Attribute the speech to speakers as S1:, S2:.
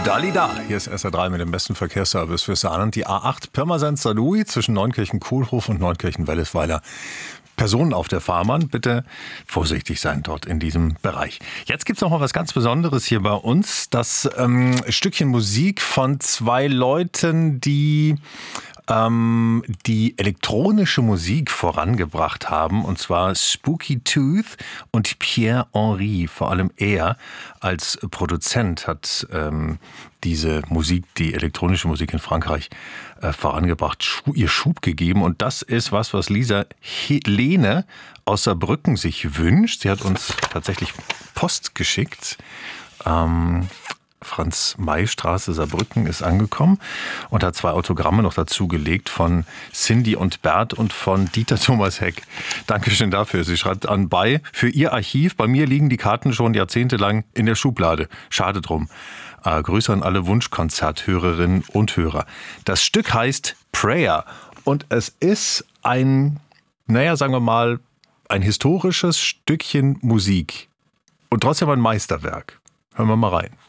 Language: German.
S1: Dalida, hier ist SR3 mit dem besten Verkehrsservice für Saarland. Die A8 Pirmasens-Saarlouis zwischen Neunkirchen-Kohlhof und Neunkirchen-Wellesweiler. Personen auf der Fahrbahn, bitte vorsichtig sein dort in diesem Bereich. Jetzt gibt's noch mal was ganz Besonderes hier bei uns. Das Stückchen Musik von zwei Leuten, die elektronische Musik vorangebracht haben, und zwar Spooky Tooth und Pierre Henry. Vor allem er als Produzent hat diese Musik, die elektronische Musik in Frankreich vorangebracht, ihr Schub gegeben. Und das ist was Lisa Lehne aus Saarbrücken sich wünscht. Sie hat uns tatsächlich Post geschickt. Franz-May-Straße, Saarbrücken ist angekommen und hat 2 Autogramme noch dazu gelegt von Cindy und Bert und von Dieter Thomas Heck. Dankeschön dafür. Sie schreibt anbei, für ihr Archiv, bei mir liegen die Karten schon jahrzehntelang in der Schublade. Schade drum. Grüße an alle Wunschkonzerthörerinnen und Hörer. Das Stück heißt Prayer und es ist ein historisches Stückchen Musik und trotzdem ein Meisterwerk. Hören wir mal rein.